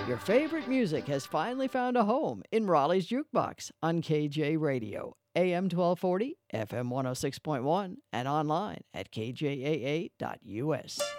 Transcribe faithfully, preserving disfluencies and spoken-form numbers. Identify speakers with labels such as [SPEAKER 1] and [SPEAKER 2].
[SPEAKER 1] Your favorite music has finally found a home in Raleigh's Jukebox on K J Radio, A M twelve forty, F M one oh six point one, and online at K J A A dot U S.